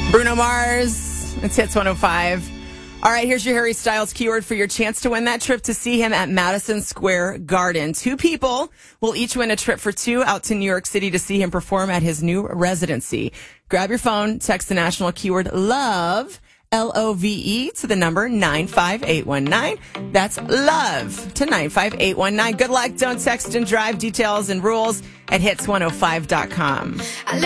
Bruno Mars. It's Hits 105. All right, here's your Harry Styles keyword for your chance to win that trip to see him at Madison Square Garden. 2 people will each win a trip for 2 out to New York City to see him perform at his new residency. Grab your phone, text the national keyword LOVE, LOVE, to the number 95819. That's LOVE to 95819. Good luck. Don't text and drive. Details and rules at hits105.com.